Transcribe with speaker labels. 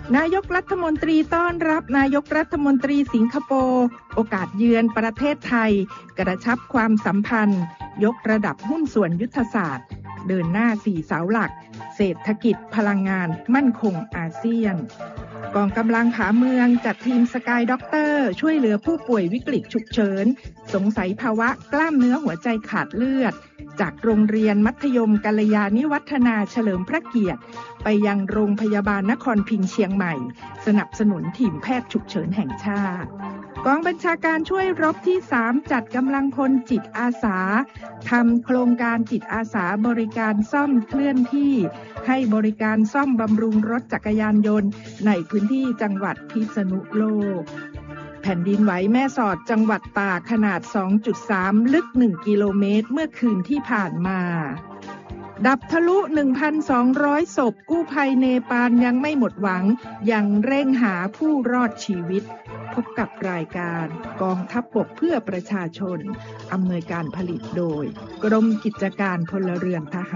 Speaker 1: นายกรัฐมนตรีต้อนรับนายกรัฐมนตรีสิงคโปร์โอกาสเยือนประเทศไทยกระชับความสัมพันธ์ยกระดับหุ้นส่วนยุทธศาสตร์เดินหน้า4เสาหลักเศรษฐกิจพลังงานมั่นคงอาเซียนกองกำลังผาเมืองจัดทีมสกายด็อกเตอร์ช่วยเหลือผู้ป่วยวิกฤตฉุกเฉินสงสัยภาวะกล้ามเนื้อหัวใจขาดเลือดจากโรงเรียนมัธยมกัลยาณิวัฒนาเฉลิมพระเกียรติไปยังโรงพยาบาลนครพิงค์เชียงใหม่สนับสนุนทีมแพทย์ฉุกเฉินแห่งชาติกองบัญชาการช่วยรบที่3จัดกำลังพลจิตอาสาทำโครงการจิตอาสาบริการซ่อมเคลื่อนที่ให้บริการซ่อมบำรุงรถจักรยานยนต์ในพื้นที่จังหวัดพิษณุโลกแผ่นดินไหวแม่สอดจังหวัดตากขนาด 2.3 ลึก 1 กิโลเมตรเมื่อคืนที่ผ่านมาดับทะลุ 1,200 ศพกู้ภัยเนปาลยังไม่หมดหวังยังเร่งหาผู้รอดชีวิตพบกับรายการกองทัพบกเพื่อประชาชนอำนวยการผลิตโดยกรมกิจการพลเรือนทหาร